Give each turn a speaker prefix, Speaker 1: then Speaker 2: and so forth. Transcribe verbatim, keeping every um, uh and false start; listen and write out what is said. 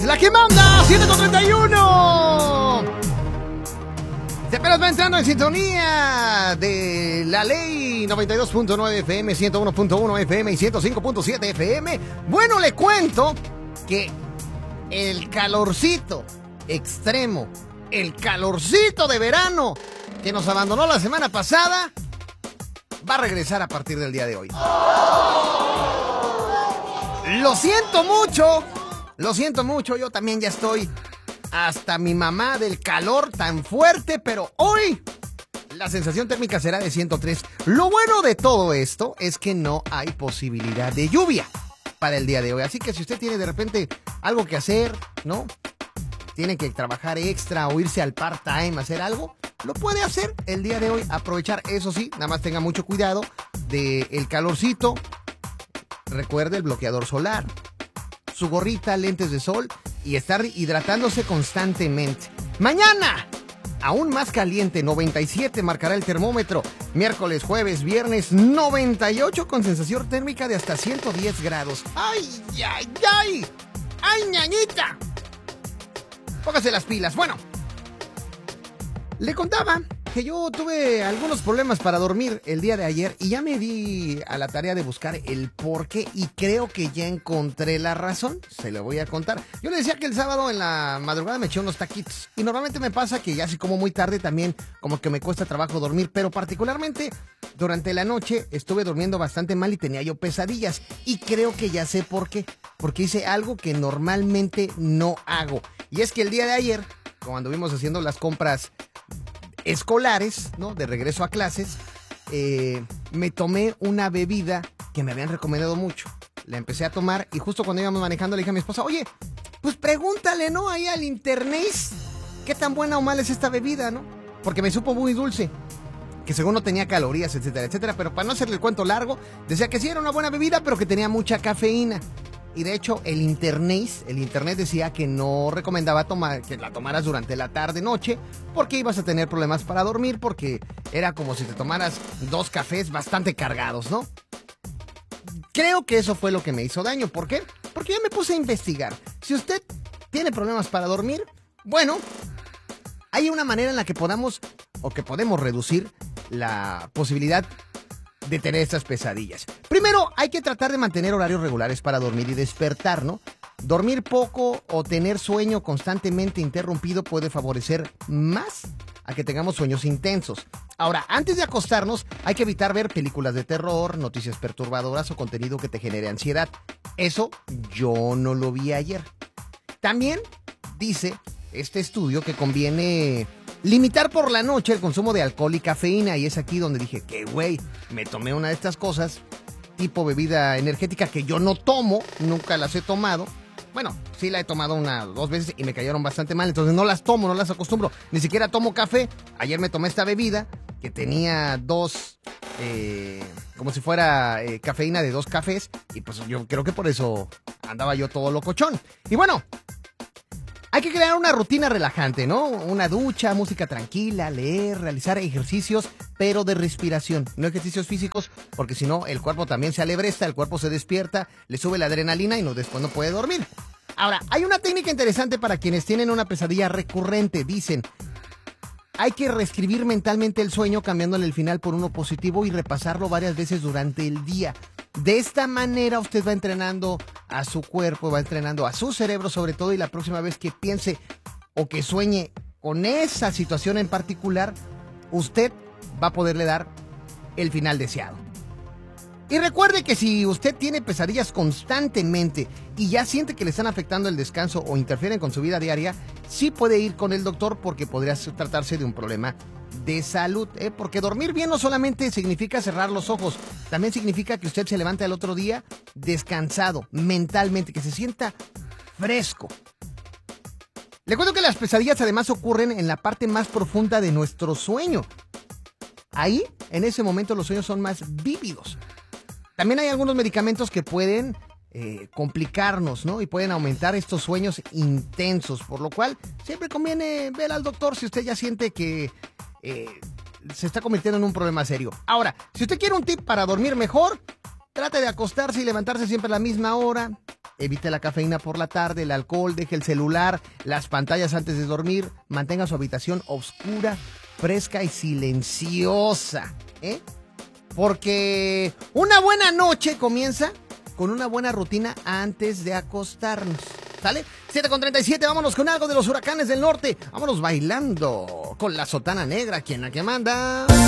Speaker 1: es la que manda, siete con treinta y uno. Se apenas va entrando en sintonía de la ley noventa y dos punto nueve F M, ciento uno punto uno F M y ciento cinco punto siete F M. Bueno, le cuento que el calorcito extremo, el calorcito de verano que nos abandonó la semana pasada, va a regresar a partir del día de hoy. Lo siento mucho, lo siento mucho, yo también ya estoy hasta mi mamá del calor tan fuerte, pero hoy la sensación térmica será de ciento tres. Lo bueno de todo esto es que no hay posibilidad de lluvia para el día de hoy, así que si usted tiene de repente algo que hacer, ¿no? Tiene que trabajar extra o irse al part-time, hacer algo, lo puede hacer el día de hoy, aprovechar. Eso sí, nada más tenga mucho cuidado del calorcito. Recuerde el bloqueador solar, su gorrita, lentes de sol y estar hidratándose constantemente. Mañana, aún más caliente, noventa y siete marcará el termómetro. Miércoles, jueves, viernes, noventa y ocho con sensación térmica de hasta ciento diez grados. ¡Ay, ay, ay! ¡Ay, ñañita! Póngase las pilas. Bueno, le contaba que yo tuve algunos problemas para dormir el día de ayer y ya me di a la tarea de buscar el porqué y creo que ya encontré la razón. Se lo voy a contar. Yo le decía que el sábado en la madrugada me eché unos taquitos y normalmente me pasa que ya si como muy tarde también como que me cuesta trabajo dormir, pero particularmente durante la noche estuve durmiendo bastante mal y tenía yo pesadillas y creo que ya sé por qué. Porque hice algo que normalmente no hago. Y es que el día de ayer, cuando anduvimos haciendo las compras escolares, ¿no? De regreso a clases, eh, me tomé una bebida que me habían recomendado mucho. La empecé a tomar y justo cuando íbamos manejando le dije a mi esposa, oye, pues pregúntale, ¿no? Ahí al internet, ¿qué tan buena o mala es esta bebida, no? Porque me supo muy dulce, que según no tenía calorías, etcétera, etcétera. Pero para no hacerle el cuento largo, decía que sí era una buena bebida, pero que tenía mucha cafeína. Y de hecho, el internet, el internet decía que no recomendaba tomar, que la tomaras durante la tarde-noche, porque ibas a tener problemas para dormir, porque era como si te tomaras dos cafés bastante cargados, ¿no? Creo que eso fue lo que me hizo daño. ¿Por qué? Porque ya me puse a investigar. Si usted tiene problemas para dormir, bueno, hay una manera en la que podamos, o que podemos reducir la posibilidad de tener estas pesadillas. Primero, hay que tratar de mantener horarios regulares para dormir y despertar, ¿no? Dormir poco o tener sueño constantemente interrumpido puede favorecer más a que tengamos sueños intensos. Ahora, antes de acostarnos, hay que evitar ver películas de terror, noticias perturbadoras o contenido que te genere ansiedad. Eso yo no lo vi ayer. También dice este estudio que conviene limitar por la noche el consumo de alcohol y cafeína, y es aquí donde dije que, güey, me tomé una de estas cosas, tipo bebida energética que yo no tomo, nunca las he tomado. Bueno, sí la he tomado una dos veces y me cayeron bastante mal, entonces no las tomo, no las acostumbro, ni siquiera tomo café. Ayer me tomé esta bebida que tenía dos, eh, como si fuera eh, cafeína de dos cafés, y pues yo creo que por eso andaba yo todo locochón. Y bueno, hay que crear una rutina relajante, ¿no? Una ducha, música tranquila, leer, realizar ejercicios, pero de respiración, no ejercicios físicos, porque si no, el cuerpo también se alebresta, el cuerpo se despierta, le sube la adrenalina y no, después no puede dormir. Ahora, hay una técnica interesante para quienes tienen una pesadilla recurrente. Dicen, hay que reescribir mentalmente el sueño cambiándole el final por uno positivo y repasarlo varias veces durante el día. De esta manera usted va entrenando a su cuerpo, va entrenando a su cerebro sobre todo, y la próxima vez que piense o que sueñe con esa situación en particular, usted va a poderle dar el final deseado. Y recuerde que si usted tiene pesadillas constantemente y ya siente que le están afectando el descanso o interfieren con su vida diaria, sí puede ir con el doctor, porque podría tratarse de un problema de salud, ¿eh? Porque dormir bien no solamente significa cerrar los ojos, también significa que usted se levante al otro día descansado mentalmente, que se sienta fresco. Le cuento que las pesadillas además ocurren en la parte más profunda de nuestro sueño. Ahí, en ese momento, los sueños son más vívidos. También hay algunos medicamentos que pueden eh, complicarnos, ¿no? Y pueden aumentar estos sueños intensos, por lo cual siempre conviene ver al doctor si usted ya siente que eh, se está convirtiendo en un problema serio. Ahora, si usted quiere un tip para dormir mejor, Trate de acostarse y levantarse siempre a la misma hora. Evite la cafeína por la tarde, el alcohol, deje el celular, las pantallas antes de dormir. Mantenga su habitación oscura, fresca y silenciosa, ¿eh? Porque una buena noche comienza con una buena rutina antes de acostarnos. ¿Sale? siete con treinta y siete, vámonos con algo de los Huracanes del Norte. Vámonos bailando con la Sotana Negra, quien la que manda.